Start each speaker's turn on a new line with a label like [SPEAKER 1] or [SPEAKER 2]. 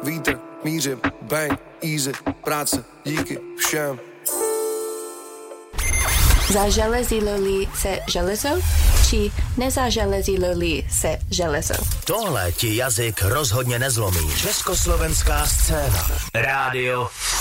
[SPEAKER 1] vítr, mířím, bang, easy, práce, díky všem.
[SPEAKER 2] Zaželezilo-li se železo, či nezaželezilo-li se železo?
[SPEAKER 3] Tohle ti jazyk rozhodně nezlomí. Československá scéna. Rádio